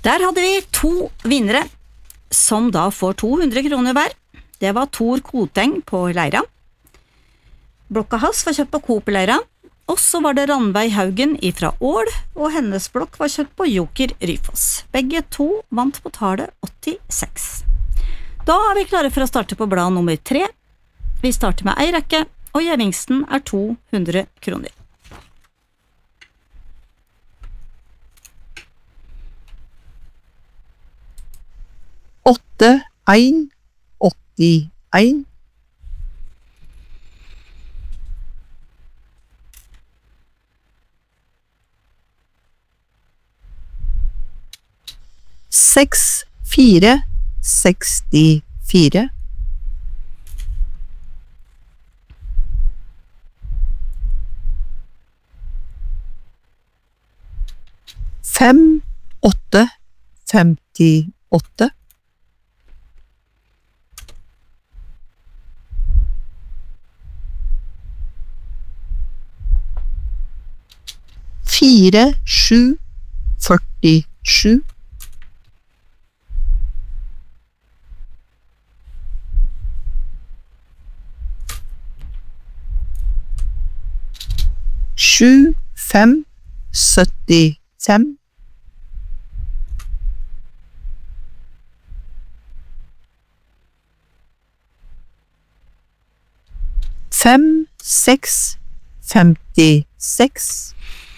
Der hadde vi 2 vinnere, som da får 200 kroner hver. Det var Tor Koteng på Leira. Blokka hans var kjøpt på Coop i Leira, og så var det Ranveig Haugen fra Ål, og hennes blokk var kjøpt på Joker Ryfoss. Begge 2 vant på tallet 86. Da er vi klare for å starte på blad nummer 3. Vi starter med ei rekke, og gevinsten er 200 kroner. Åtte, 81. Seks, 4, 64. Fem, 8, 58. Fire, 7, 47. Sju, 5, 75. Fem, 6, 56.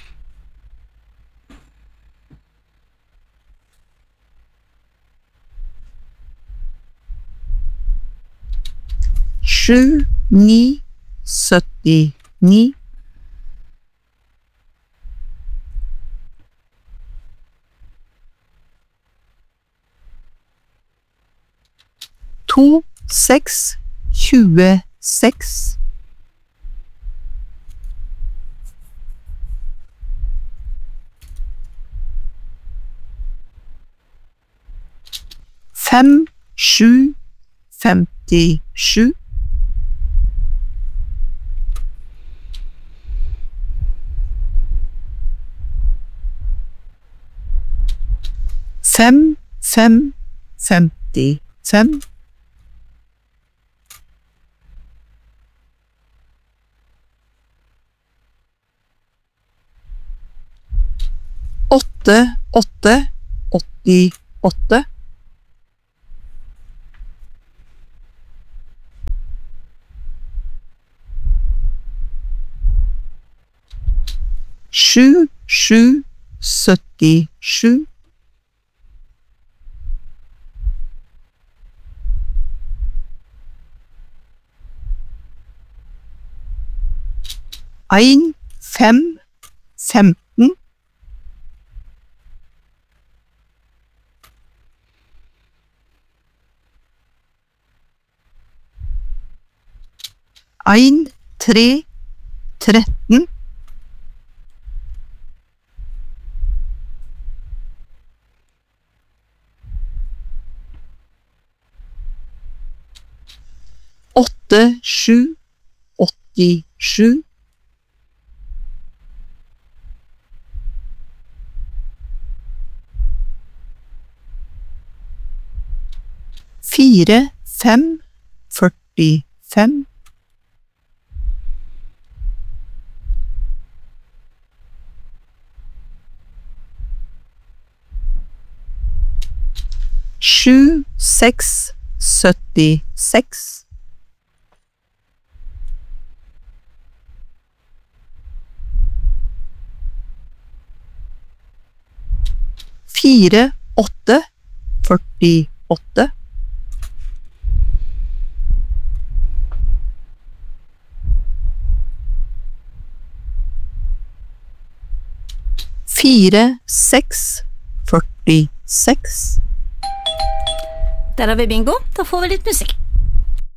Sju, 9, 79. To, 6, 26. Fem, 7, 57. Fem, 5, 55. Åtte, 8, 88. Sju, 7, 77. En, 5, 15. En, 3, 13. Åtte, 7, 87. Fire, 5, 45. Sju, 6, 76. Fire, 8, 48. Fire, 6, 46. Der har vi bingo, da får vi litt musikk.